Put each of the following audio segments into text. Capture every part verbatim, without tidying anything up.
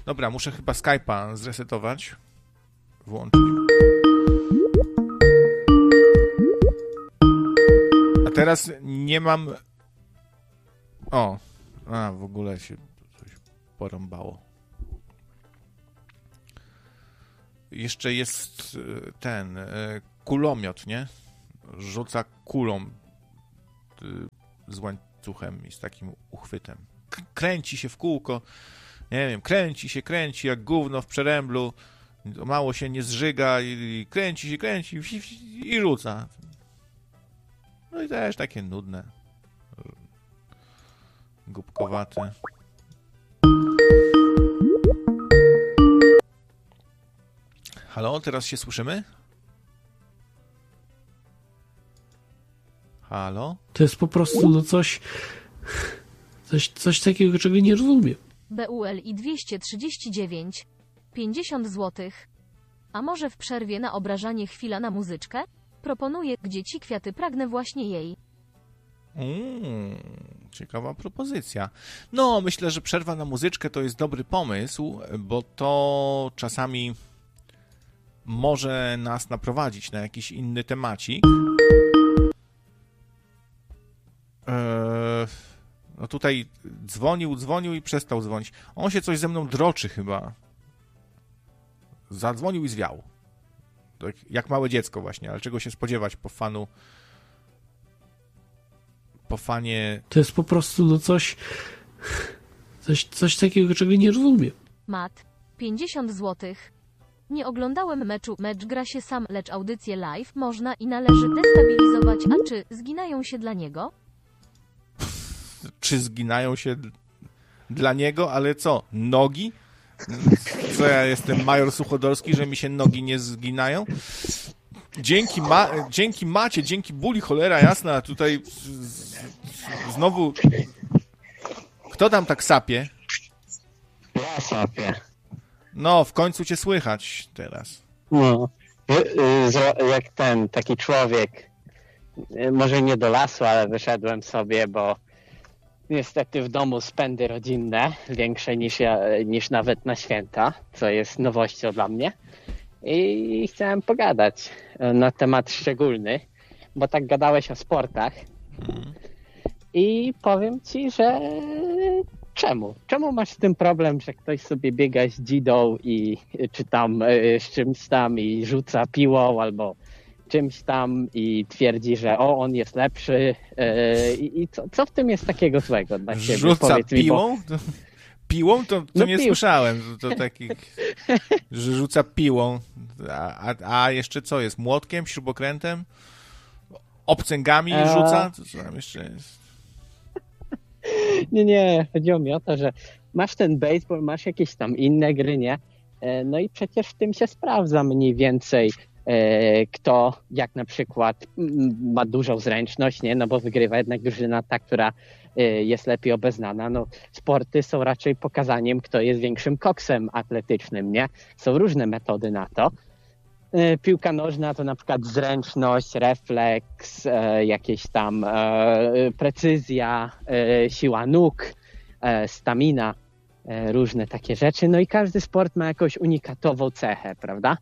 Dobra, muszę chyba Skype'a zresetować. Włączyć. A teraz nie mam... O, a w ogóle się coś porąbało. Jeszcze jest ten kulomiot, nie? Rzuca kulą z łańcuchem i z takim uchwytem. Kręci się w kółko, nie wiem, kręci się, kręci jak gówno w przeręblu, mało się nie zżyga i kręci się, kręci i rzuca. No i też takie nudne. Głupkowate. Halo, teraz się słyszymy? Halo? To jest po prostu no coś, coś, coś takiego, czego nie rozumiem. B U L I dwieście trzydzieści dziewięć. pięćdziesiąt złotych. A może w przerwie na obrażanie chwila na muzyczkę? Proponuję, gdzie ci kwiaty, pragnę właśnie jej. Mm, ciekawa propozycja. No, myślę, że przerwa na muzyczkę to jest dobry pomysł, bo to czasami może nas naprowadzić na jakiś inny temacik. Eee, no tutaj dzwonił, dzwonił i przestał dzwonić. On się coś ze mną droczy chyba. Zadzwonił i zwiał. Tak jak małe dziecko właśnie, ale czego się spodziewać po fanu po fanie... To jest po prostu no coś coś, coś takiego, czego nie rozumiem. Mat, pięćdziesiąt złotych. Nie oglądałem meczu, mecz gra się sam, lecz audycję live można i należy destabilizować, a czy zginają się dla niego? Czy zginają się dla niego, ale co, nogi? Co ja jestem major Suchodolski, że mi się nogi nie zginają? Dzięki, ma, dzięki Macie, dzięki Buli, cholera jasna, tutaj z, z, znowu... Kto tam tak sapie? Ja sapię. No, w końcu cię słychać teraz. No, jak ten, taki człowiek, może nie do lasu, ale wyszedłem sobie, bo niestety w domu spędy rodzinne, większe niż, ja, niż nawet na święta, co jest nowością dla mnie. I chciałem pogadać na temat szczególny, bo tak gadałeś o sportach. Mm. I powiem ci, że czemu? Czemu masz z tym problem, że ktoś sobie biega z dzidą i czy tam z czymś tam i rzuca piłą albo czymś tam i twierdzi, że o, on jest lepszy i, i co, co w tym jest takiego złego dla ciebie? Rzuca Powiedz mi, piłą? bo... Piłą? To, to no nie pił. słyszałem. To, to takich, że rzuca piłą. A, a, a jeszcze co jest? Młotkiem, śrubokrętem? Obcęgami A... rzuca? To co tam jeszcze jest? Nie, nie. Chodziło mi o to, że masz ten baseball, masz jakieś tam inne gry, nie? No i przecież w tym się sprawdza mniej więcej kto, jak na przykład ma dużą zręczność, nie? No bo wygrywa jednak drużyna ta, która jest lepiej obeznana. No, sporty są raczej pokazaniem, kto jest większym koksem atletycznym, nie? Są różne metody na to. Piłka nożna to na przykład zręczność, refleks, jakieś tam precyzja, siła nóg, stamina, różne takie rzeczy. No i każdy sport ma jakąś unikatową cechę, prawda?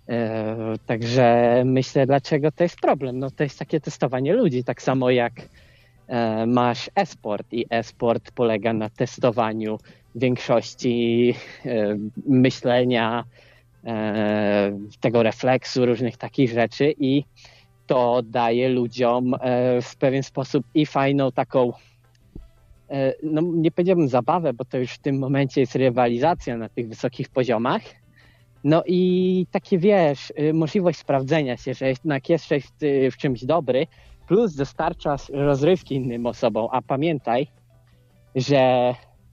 Także myślę, dlaczego to jest problem. No to jest takie testowanie ludzi, tak samo jak masz e-sport i e-sport polega na testowaniu większości myślenia, tego refleksu, różnych takich rzeczy i to daje ludziom w pewien sposób i fajną taką, no nie powiedziałbym zabawę, bo to już w tym momencie jest rywalizacja na tych wysokich poziomach, no i takie wiesz, możliwość sprawdzenia się, że jednak jesteś w czymś dobry, plus dostarczasz rozrywki innym osobom, a pamiętaj, że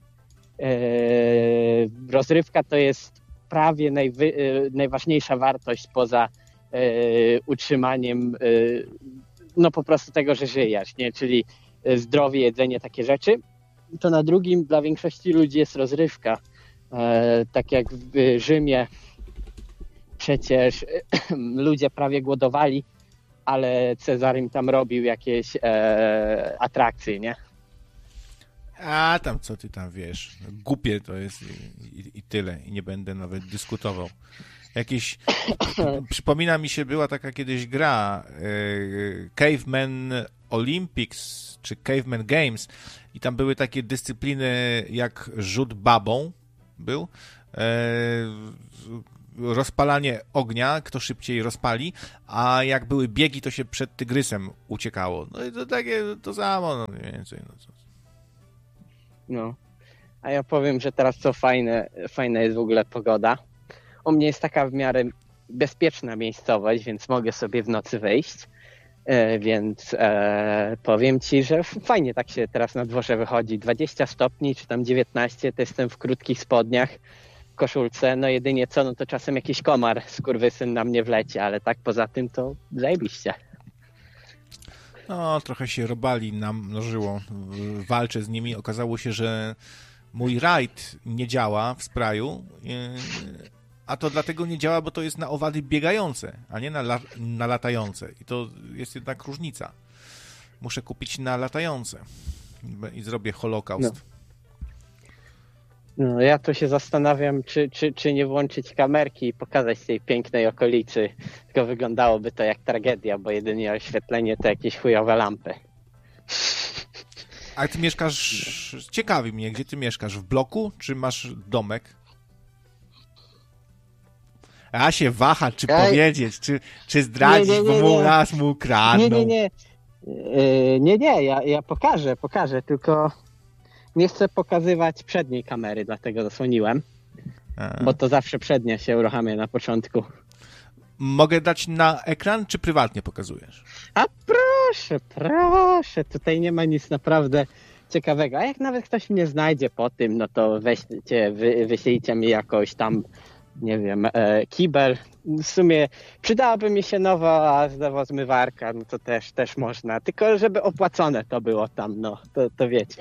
yy, rozrywka to jest prawie najwy, yy, najważniejsza wartość poza yy, utrzymaniem yy, no po prostu tego, że żyjesz, nie? Czyli zdrowie, jedzenie, takie rzeczy. To na drugim dla większości ludzi jest rozrywka. Yy, tak jak w Rzymie przecież ludzie prawie głodowali, ale Cezar im tam robił jakieś e, atrakcje, nie? A tam co ty tam wiesz? Głupie to jest i, i, i tyle. I nie będę nawet dyskutował. Jakieś... Przypomina mi się, była taka kiedyś gra e, Caveman Olympics czy Caveman Games i tam były takie dyscypliny jak rzut babą był, e, rozpalanie ognia, kto szybciej rozpali, a jak były biegi, to się przed tygrysem uciekało. No i to takie, to samo, no mniej więcej. No, co. No. A ja powiem, że teraz co fajne, fajna jest w ogóle pogoda. U mnie jest taka w miarę bezpieczna miejscowość, więc mogę sobie w nocy wyjść. E, więc e, powiem ci, że fajnie tak się teraz na dworze wychodzi. dwadzieścia stopni, czy tam dziewiętnaście, to jestem w krótkich spodniach, koszulce. No jedynie co, no to czasem jakiś komar skurwysyn na mnie wleci, ale tak poza tym to zajebiście. No, trochę się robali namnożyło. Walczę z nimi. Okazało się, że mój rajd nie działa w sprayu, a to dlatego nie działa, bo to jest na owady biegające, a nie na, la- na latające. I to jest jednak różnica. Muszę kupić na latające i zrobię holokaust. No. No, ja to się zastanawiam, czy, czy, czy nie włączyć kamerki i pokazać tej pięknej okolicy. Tylko wyglądałoby to jak tragedia, bo jedynie oświetlenie to jakieś chujowe lampy. A ty mieszkasz... Ciekawi mnie, gdzie ty mieszkasz? W bloku, czy masz domek? A się waha, czy Ej. powiedzieć, czy, czy zdradzić, Nie, nie, nie, bo mu nie. raz mu ukradną. Nie, nie, nie. Yy, nie, nie, ja, ja pokażę, pokażę, tylko nie chcę pokazywać przedniej kamery, dlatego zasłoniłem, A. bo to zawsze przednia się uruchamia na początku. Mogę dać na ekran, czy prywatnie pokazujesz? A proszę, proszę, tutaj nie ma nic naprawdę ciekawego. A jak nawet ktoś mnie znajdzie po tym, no to weźcie, wy, wyślijcie mi jakoś tam, nie wiem, e, kibel. W sumie przydałaby mi się nowa zmywarka, no to też, też można. Tylko żeby opłacone to było tam, no, to, to wiecie.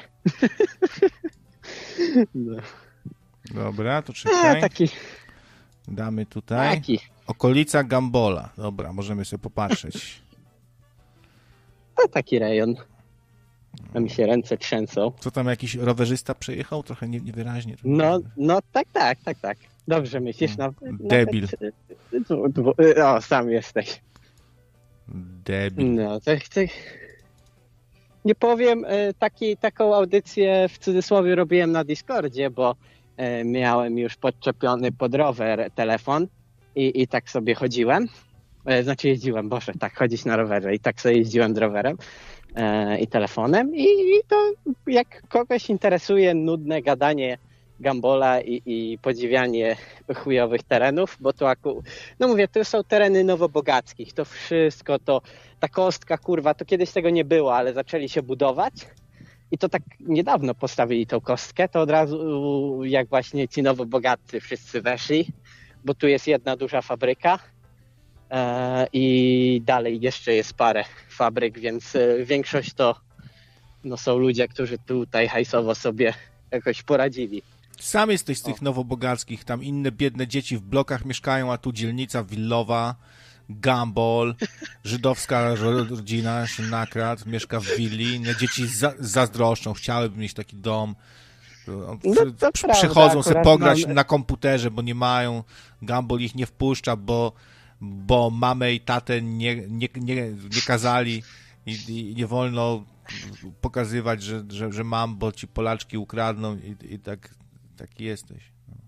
No. Dobra, to A, czekaj. taki, Damy tutaj. taki. Okolica Gambola. Dobra, możemy sobie popatrzeć. To taki rejon. A mi się ręce trzęsą. Co tam, jakiś rowerzysta przejechał? Trochę nie, niewyraźnie. No, no tak, tak, tak, tak. Dobrze myślisz. Nawet, Debil. Nawet, dwu, dwu, o, sam jesteś. Debil. No, to, to, nie powiem, taki, taką audycję w cudzysłowie robiłem na Discordzie, bo e, miałem już podczepiony pod rower telefon i, i tak sobie chodziłem. E, znaczy jeździłem, Boże, tak, chodzić na rowerze i tak sobie jeździłem z rowerem e, i telefonem i, i to jak kogoś interesuje nudne gadanie Gambola i, i podziwianie chujowych terenów, bo to aku... no mówię, to są tereny nowobogackich, to wszystko, to ta kostka, kurwa, to kiedyś tego nie było, ale zaczęli się budować i to tak niedawno postawili tą kostkę, to od razu jak właśnie ci nowobogatcy wszyscy weszli, bo tu jest jedna duża fabryka e, i dalej jeszcze jest parę fabryk, więc e, większość to no, są ludzie, którzy tutaj hajsowo sobie jakoś poradzili. Sam jesteś z tych O. nowobogackich, tam inne biedne dzieci w blokach mieszkają, a tu dzielnica willowa, Gambol, żydowska rodzina się nakradł, mieszka w willi, inne dzieci za, zazdroszczą, chciałyby mieć taki dom. No Przy, to przy, prawda, przychodzą sobie akurat pograć mamy- na komputerze, bo nie mają, Gambol ich nie wpuszcza, bo, bo mamę i tatę nie, nie, nie, nie kazali i, i nie wolno pokazywać, że, że, że mam, bo ci Polaczki ukradną i, i tak, taki jesteś.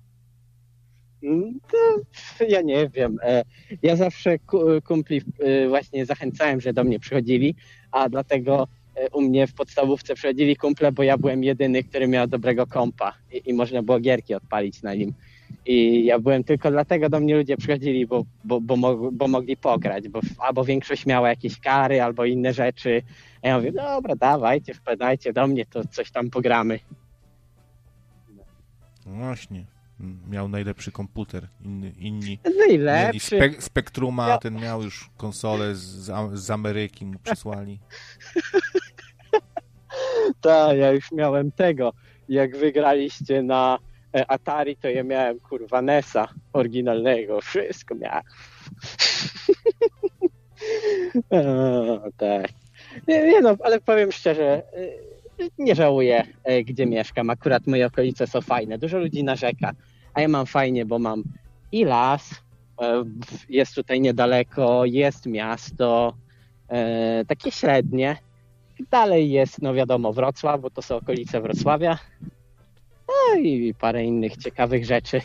To ja nie wiem. E, Ja zawsze ku- kumpli e, właśnie zachęcałem, że do mnie przychodzili, a dlatego e, u mnie w podstawówce przychodzili kumple, bo ja byłem jedyny, który miał dobrego kompa i, i można było gierki odpalić na nim. I ja byłem tylko dlatego do mnie ludzie przychodzili, bo, bo, bo, mog, bo mogli pograć, bo albo większość miała jakieś kary, albo inne rzeczy. A ja mówię, dobra, dawajcie, wpadajcie do mnie, to coś tam pogramy. No właśnie. Miał najlepszy komputer. Inni, inni No i mieli lepszy. spe, Spektruma, Ja- ten miał już konsolę z, z Ameryki, mu przysłali. Tak, ja już miałem tego. Jak wygraliście na e, Atari, to ja miałem kurwa Nesa oryginalnego. Wszystko miałem. o, tak. Nie, nie no, ale powiem szczerze, y, nie żałuję, e, gdzie mieszkam. Akurat moje okolice są fajne. Dużo ludzi narzeka, a ja mam fajnie, bo mam i las, e, jest tutaj niedaleko, jest miasto, e, takie średnie. Dalej jest, no wiadomo, Wrocław, bo to są okolice Wrocławia. No i parę innych ciekawych rzeczy.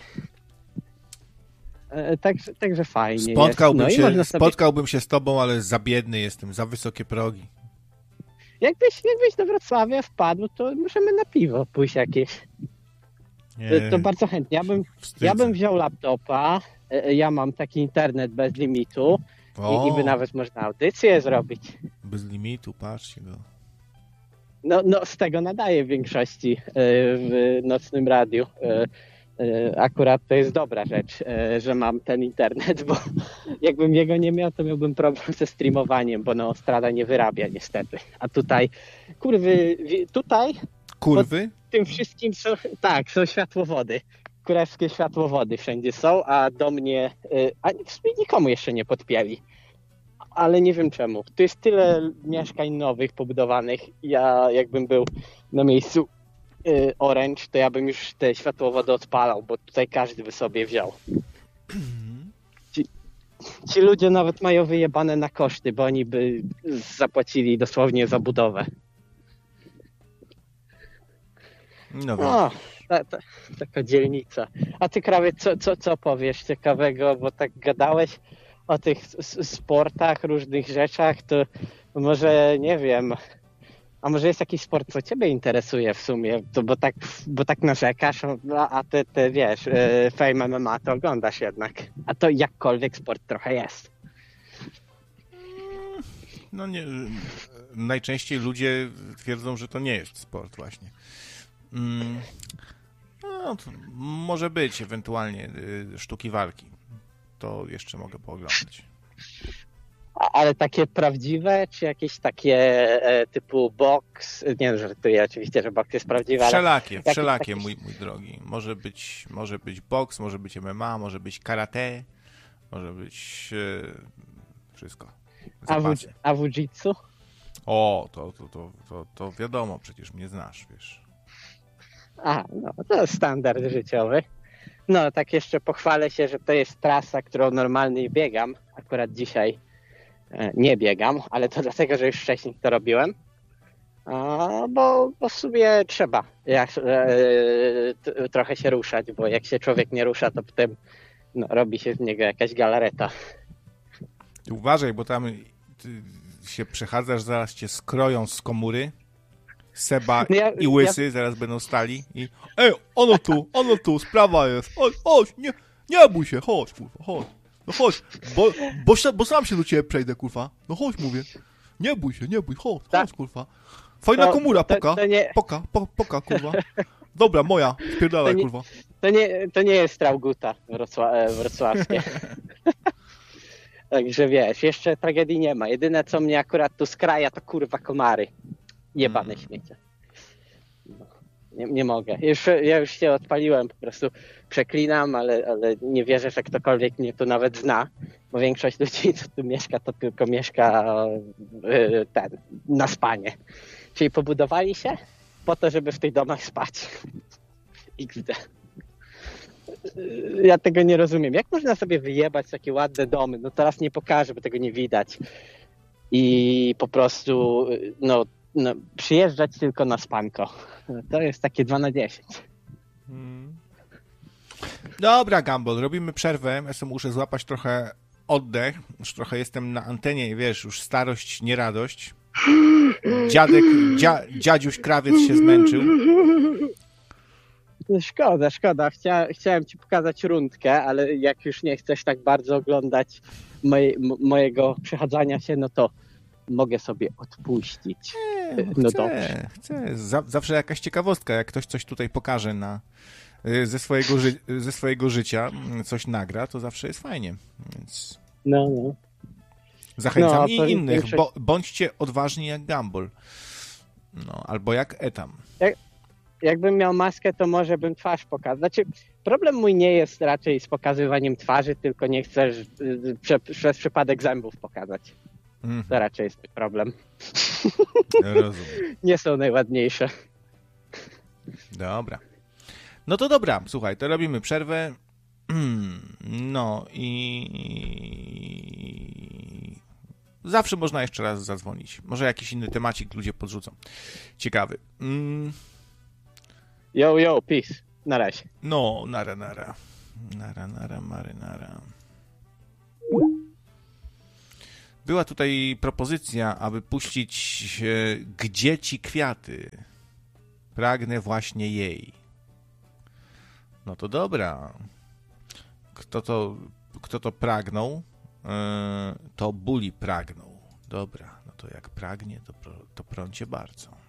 E, Także, także fajnie Spotkałbym, jest. No i się, można sobie, spotkałbym się z tobą, ale za biedny jestem, za wysokie progi. jakbyś, jakbyś do Wrocławia wpadł, to możemy na piwo pójść jakieś. Nie, To, to bardzo chętnie. Ja bym, wstydzę. ja bym wziął laptopa. e, Ja mam taki internet bez limitu O, i, i by nawet można audycję zrobić. bez limitu, patrzcie go. No, no z tego nadaję w większości e, w nocnym radiu. E, e, Akurat to jest dobra rzecz, e, że mam ten internet, bo jakbym jego nie miał, to miałbym problem ze streamowaniem, bo no Strada nie wyrabia niestety. A tutaj, kurwy, wi- tutaj Kurwy? tym wszystkim są, tak, są światłowody. Królewskie światłowody wszędzie są, a do mnie, y, a w sumie nikomu jeszcze nie podpięli. Ale nie wiem czemu. Tu jest tyle mieszkań nowych pobudowanych. Ja jakbym był na miejscu y, Orange, to ja bym już te światłowody odpalał, bo tutaj każdy by sobie wziął. Ci, ci ludzie nawet mają wyjebane na koszty, bo oni by zapłacili dosłownie za budowę. No wiem. O, ta, ta, taka dzielnica. A ty, Krawie, co, co, co powiesz ciekawego, bo tak gadałeś o tych s- sportach, różnych rzeczach, to może, nie wiem, a może jest jakiś sport, co ciebie interesuje w sumie, to bo tak, bo tak narzekasz, a, a ty, ty wiesz, e, Fame M M A to oglądasz jednak, a to jakkolwiek sport trochę jest. No nie, najczęściej ludzie twierdzą, że to nie jest sport właśnie. Mm, no, to może być ewentualnie y, sztuki walki. To jeszcze mogę pooglądać. A, ale takie prawdziwe, czy jakieś takie e, typu boks, nie no, żartuję oczywiście, że boks jest prawdziwy, ale Wszelakie, jakieś wszelakie, takie- mój, mój drogi. Może być, może być boks, może być M M A, może być karate, może być e, wszystko. a w, Zapasy. a w jiu-jitsu? O, to, to, to, to, to wiadomo, przecież mnie znasz, wiesz. A, no to standard życiowy. No, tak jeszcze pochwalę się, że to jest trasa, którą normalnie biegam. Akurat dzisiaj e, nie biegam, ale to dlatego, że już wcześniej to robiłem. A, bo, bo w sumie trzeba jak, e, t, trochę się ruszać, bo jak się człowiek nie rusza, to potem no, robi się z niego jakaś galareta. Ty uważaj, bo tam ty się przechadzasz, zaraz cię skroją z komury. Seba No ja- i Łysy zaraz będą stali i ej, ono tu, ono tu, sprawa jest. Chodź, chodź, nie, nie bój się, chodź, kurwa, chodź. No chodź, bo, bo, sa- bo sam się do ciebie przejdę, kurwa. No chodź, mówię. Nie bój się, nie bój, chodź, Tak. chodź, kurwa. Fajna To- komura, to- poka, to nie- poka, po, poka, kurwa. Dobra, moja, spierdalaj, To nie- kurwa. To nie, to nie jest Trauguta wrocła, e, wrocławskie. Także wiesz, jeszcze tragedii nie ma. Jedyne, co mnie akurat tu skraja, to kurwa komary. Jebane śmiecie. No, nie, nie mogę. Już, ja już się odpaliłem, po prostu przeklinam, ale, ale nie wierzę, że ktokolwiek mnie tu nawet zna, bo większość ludzi, co tu mieszka, to tylko mieszka e, ten, na spanie. Czyli pobudowali się po to, żeby w tych domach spać. iks de. Ja tego nie rozumiem. Jak można sobie wyjebać takie ładne domy? No teraz nie pokażę, bo tego nie widać. I po prostu no, no, przyjeżdżać tylko na spanko. To jest takie dwa na dziesięć. Dobra, Gumball, robimy przerwę. Ja sobie muszę złapać trochę oddech. Już trochę jestem na antenie i wiesz, już starość, nie radość. Dziadek, dzia, dziadziuś krawiec się zmęczył. Szkoda, szkoda. Chcia, chciałem ci pokazać rundkę, ale jak już nie chcesz tak bardzo oglądać moje, m- mojego przechadzania się, no to mogę sobie odpuścić. Nie, No chcę, dobrze. chcę. Za, zawsze jakaś ciekawostka, jak ktoś coś tutaj pokaże na, y, ze, swojego ży, ze swojego życia, y, coś nagra, to zawsze jest fajnie. Więc No, no. zachęcam No, i to innych, większość- bo, bądźcie odważni jak Gumball. No, albo jak Etam. Jakbym miał maskę, to może bym twarz pokazał. Znaczy, problem mój nie jest raczej z pokazywaniem twarzy, tylko nie chcesz y, prze, przez przypadek zębów pokazać. Mhm. To raczej jest problem. Rozumiem. Nie są najładniejsze. Dobra. No to dobra, słuchaj, to robimy przerwę. No i zawsze można jeszcze raz zadzwonić. Może jakiś inny temacik ludzie podrzucą. Ciekawy. Mm. Yo, yo, peace. Na razie. No, nara, nara. Nara, nara, marynara. Była tutaj propozycja, aby puścić e, Gdzie ci kwiaty? Pragnę właśnie jej. No to dobra. Kto to, kto to pragnął? E, to Buli pragnął. Dobra, no to jak pragnie, to, pro, to prącie bardzo.